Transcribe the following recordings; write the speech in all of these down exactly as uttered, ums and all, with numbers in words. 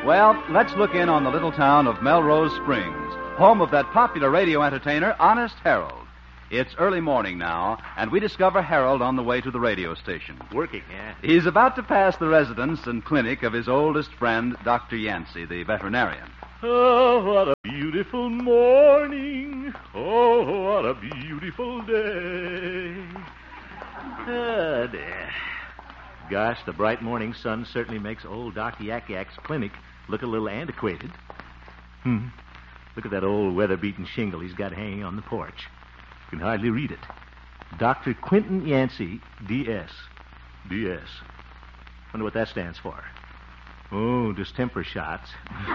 Well, let's look in on the little town of Melrose Springs, home of that popular radio entertainer, Honest Harold. It's early morning now, and we discover Harold on the way to the radio station. Working, yeah. He's about to pass the residence and clinic of his oldest friend, Doctor Yancey, the veterinarian. Oh, what a beautiful morning. Oh, what a beautiful day. Ah, dear. Gosh, the bright morning sun certainly makes old Doc Yak Yak's clinic look a little antiquated. Hmm. Look at that old weather-beaten shingle he's got hanging on the porch. You can hardly read it. Doctor Quentin Yancey, D S D S Wonder what that stands for. Oh, distemper shots.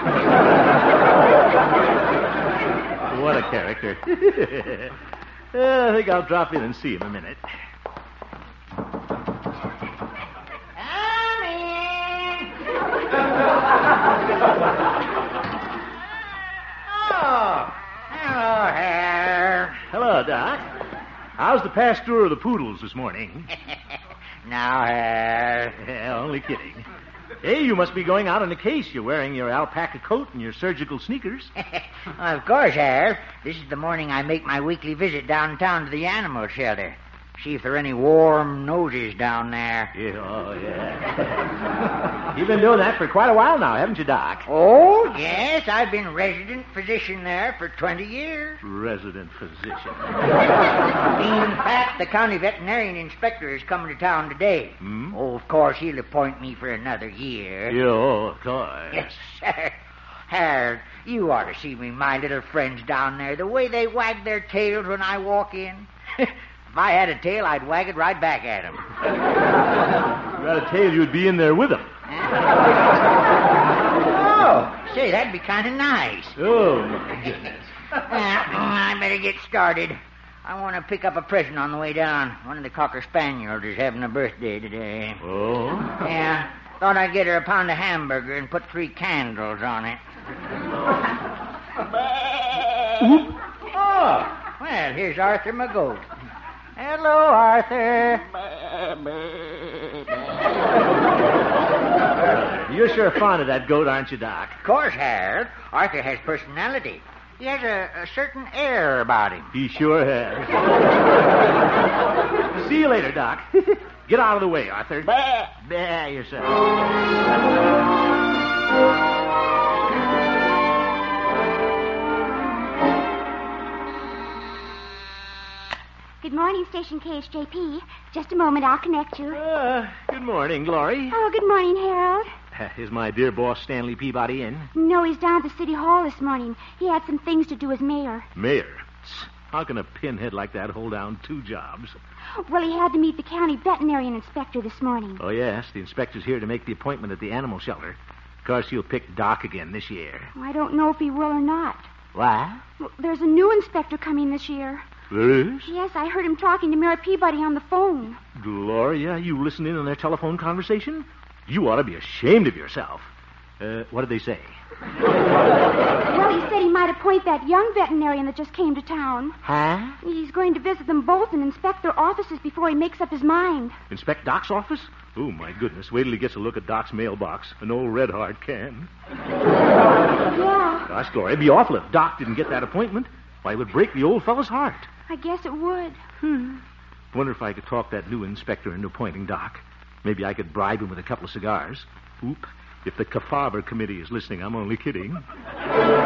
What a character. uh, I think I'll drop in and see him a minute. Oh, hello, Hare. Hello, Doc. How's the past tour of the poodles this morning? Now, Hare. Yeah, only kidding. Hey, you must be going out on a case. You're wearing your alpaca coat and your surgical sneakers. Well, of course, Hare. This is the morning I make my weekly visit downtown to the animal shelter. See if there are any warm noses down there. Yeah, oh, yeah. You've been doing that for quite a while now, haven't you, Doc? Oh, yes. I've been resident physician there for twenty years. Resident physician. In fact, the county veterinarian inspector is coming to town today. Hmm? Oh, of course, he'll appoint me for another year. Yeah, oh, of course. Yes, sir. Harold, you ought to see me, my little friends down there, the way they wag their tails when I walk in. If I had a tail, I'd wag it right back at them. If you had a tail, you'd be in there with them. Oh, say, that'd be kind of nice. Oh, my goodness. Well, I better get started. I want to pick up a present on the way down. One of the Cocker Spaniels is having a birthday today. Oh? Yeah, thought I'd get her a pound of hamburger and put three candles on it. Oh, well, here's Arthur McGoat. Hello, Arthur. You're sure fond of that goat, aren't you, Doc? Of course, Harold. Arthur has personality. He has a, a certain air about him. He sure has. See you later, Doc. Get out of the way, Arthur. Bah. Bah yourself. Good morning, Station K H J P. Just a moment, I'll connect you. Uh, good morning, Glory. Oh, good morning, Harold. Uh, is my dear boss Stanley Peabody in? No, he's down at the City Hall this morning. He had some things to do as mayor. Mayor? How can a pinhead like that hold down two jobs? Well, he had to meet the county veterinarian inspector this morning. Oh, yes. The inspector's here to make the appointment at the animal shelter. Of course, he'll pick Doc again this year. I don't know if he will or not. What? Well, there's a new inspector coming this year. There is? Yes, I heard him talking to Mayor Peabody on the phone. Gloria, you listen in on their telephone conversation? You ought to be ashamed of yourself. Uh, what did they say? Well, he said he might appoint that young veterinarian that just came to town. Huh? He's going to visit them both and inspect their offices before he makes up his mind. Inspect Doc's office? Oh, my goodness. Wait till he gets a look at Doc's mailbox. An old Red Heart can. Yeah. Gosh, Gloria, it'd be awful if Doc didn't get that appointment. Why, it would break the old fellow's heart. I guess it would. Hmm. Wonder if I could talk that new inspector into appointing Doc. Maybe I could bribe him with a couple of cigars. Oop. If the Kefauver committee is listening, I'm only kidding.